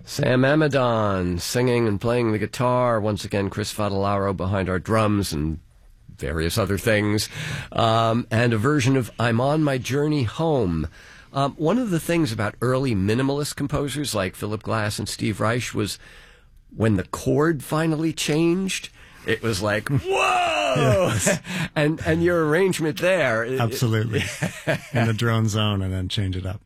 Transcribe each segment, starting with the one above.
Sam Amidon singing and playing the guitar. Once again, Chris Fadalaro behind our drums and various other things. And a version of I'm on My Journey Home. One of the things about early minimalist composers like Philip Glass and Steve Reich was when the chord finally changed, it was like, whoa! Yes. And your arrangement there. Absolutely. In the drone zone and then change it up.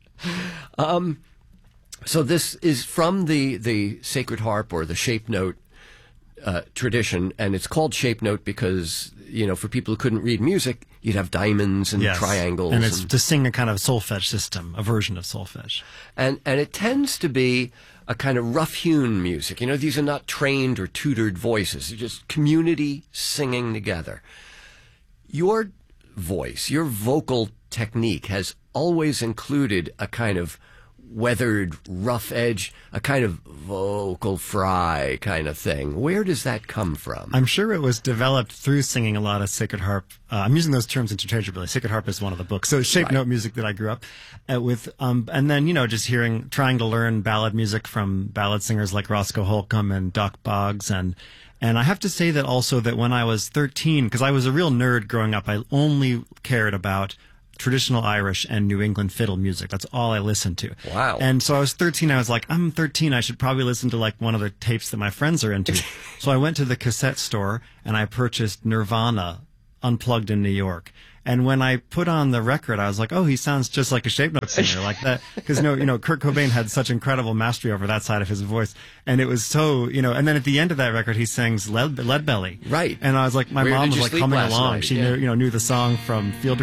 So this is from the sacred harp or the shape note tradition, and it's called shape note because, for people who couldn't read music, you'd have diamonds and triangles. And it's to sing a kind of solfege system, a version of solfege. And it tends to be a kind of rough-hewn music. These are not trained or tutored voices. They're just community singing together. Your voice, your vocal technique has always included a kind of weathered, rough edge, a kind of vocal fry kind of thing. Where does that come from? I'm sure it was developed through singing a lot of sacred harp. I'm using those terms interchangeably. Sacred harp is one of the books. So shape note music that I grew up with. And then, just trying to learn ballad music from ballad singers like Roscoe Holcomb and Doc Boggs. And I have to say that also that when I was 13, because I was a real nerd growing up, I only cared about traditional Irish and New England fiddle music. That's all I listened to. Wow. And so I was 13. I was like, I'm 13. I should probably listen to one of the tapes that my friends are into. So I went to the cassette store and I purchased Nirvana Unplugged in New York. And when I put on the record, I was like, oh, he sounds just like a shape note singer like that. Because, Kurt Cobain had such incredible mastery over that side of his voice. And it was so, and then at the end of that record, he sings Lead Belly. Right. And I was like, my mom was like humming along. She knew the song from Field